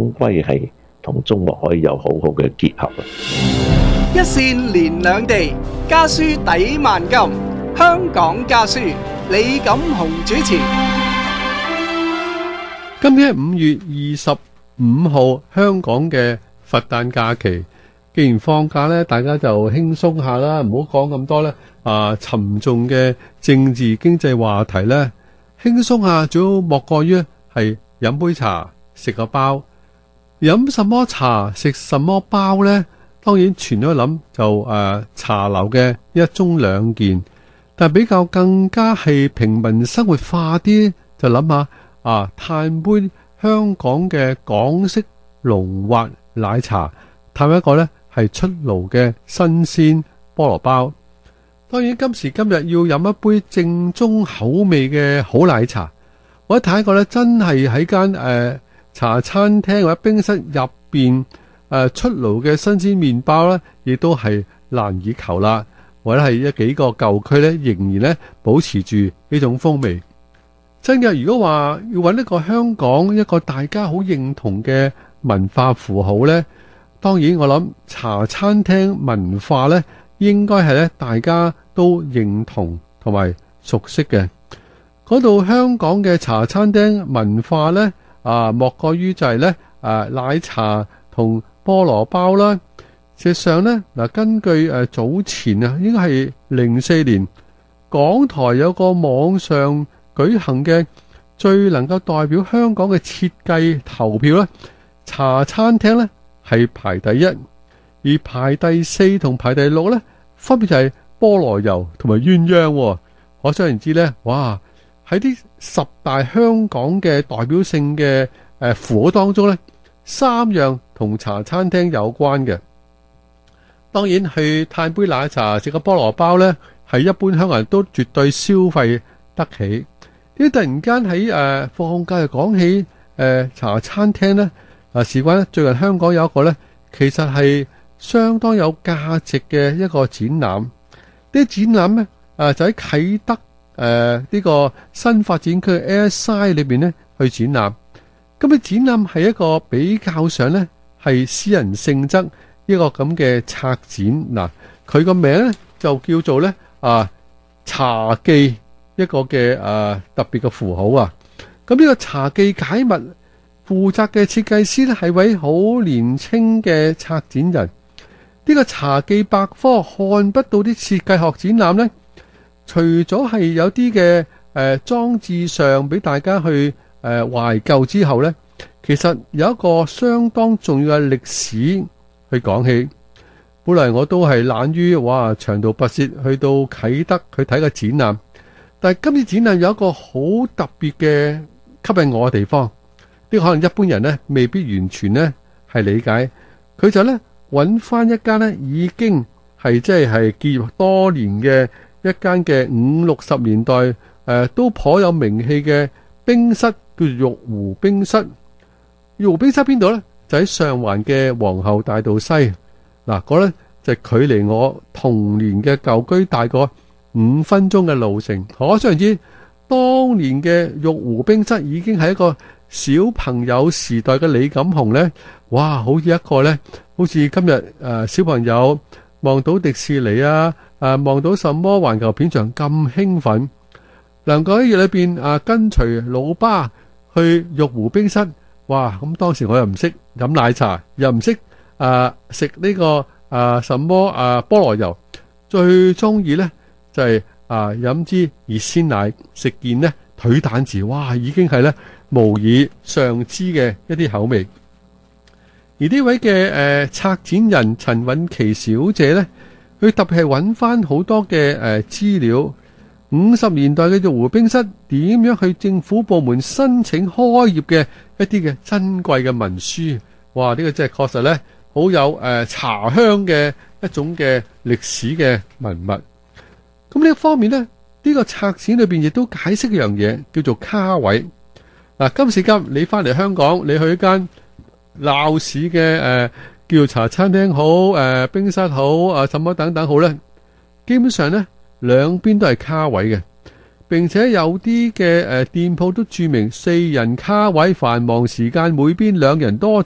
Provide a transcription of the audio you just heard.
終歸係同中國可以有好好嘅結合。 一線連兩地，家書抵萬金。香港家書，李錦雄主持。 今天係5月25號，香港嘅佛誕假期。既然放假咧，大家就輕鬆下啦，唔好講咁多咧沉重嘅政治經濟話題咧，輕鬆下，最好莫過於係飲杯茶，食個包。飲什麼茶，食什麼包呢？當然全都諗就茶樓嘅一盅兩件，但比較更加係平民生活化啲，就諗下嘆杯香港嘅港式龍滑奶茶，嘆一個呢係出爐嘅新鮮菠蘿包。當然今時今日要飲一杯正宗口味嘅好奶茶，我一睇一個呢真係喺間茶餐廳或者冰室入邊出爐嘅新鮮麵包呢，亦都係難以求啦。或者係幾個舊區呢，仍然呢保持住呢種風味。真嘅，如果話要揾一個香港一個大家好認同嘅文化符號呢，當然我諗茶餐廳文化呢應該係呢大家都認同同埋熟悉嘅。嗰度香港嘅茶餐廳文化呢，莫過於就係呢奶茶同菠蘿包啦。事實上呢，根據早前應該係04年港台有個網上舉行嘅最能夠代表香港嘅設計投票呢，茶餐廳呢係排第一，而排第4同排第6呢，分別就係菠蘿油同埋鴛鴦。可想而知呢，哇！喺啲10大香港嘅代表性嘅符號當中呢，3樣同茶餐廳有關嘅。當然去嘆杯奶茶食個菠蘿包呢，係一般香港人都絕對消費得起。呢突然間喺放假就講起茶餐廳呢，事關最近香港有一個呢，其實係相當有價值嘅一個展覽。呢啲展覽呢，就喺啟德呢個新發展區嘅 ASI 裏邊呢去展覽。咁嘅展覽係一個比較上呢係私人性質一個咁嘅策展。嗱，佢個名呢就叫做呢茶記，一個嘅特別嘅符號啊。咁呢個茶記解密負責嘅設計師呢係位好年輕嘅策展人。呢個茶記百科看不到啲設計學展覽呢，除咗係有啲嘅裝置上俾大家去懷舊之後呢，其實有一個相當重要嘅歷史去講起。本來我都係懶於長途跋涉去到啟德去睇個展覽，但係今次展覽有一個好特別嘅吸引我嘅地方，呢個可能一般人呢未必完全呢係理解。佢就呢揾翻一間呢已經係即係結業多年嘅一間嘅50、60年代都頗有名氣嘅冰室，叫做玉湖冰室。玉湖冰室邊度呢？就喺上環嘅皇后大道西。嗱，嗰呢就距離我童年嘅舊居大概5分鐘嘅路程。可想而知，當年嘅玉湖冰室已經係一個小朋友時代嘅李錦雄呢。哇，好似一個呢，好似今日小朋友望到迪士尼望到什麼環球片場咁興奮，能夠喺裏邊跟隨老爸去玉湖冰室。哇！咁當時我又唔識飲奶茶，又唔識食呢個什麼菠蘿油，最中意呢就係飲支熱鮮奶，食件呢腿蛋治。哇！已經係呢無以尚之嘅一啲口味。而呢位嘅策展人陳韻琪小姐呢，佢特別係揾翻好多嘅資料。50年代嘅玉湖冰室點樣去政府部門申請開業嘅一啲嘅珍貴嘅文書。哇！呢個真係確實呢好有茶香嘅一種嘅歷史嘅文物。咁呢一方面呢，呢個策展裏邊亦都解釋一樣嘢，叫做卡位。嗱，今時今你翻嚟香港，你去一間鬧市嘅叫茶餐廳好，冰室好，什麼等等好呢，基本上呢兩邊都係卡位嘅，並且有啲嘅店鋪都注明4人卡位，繁忙時間每邊2人多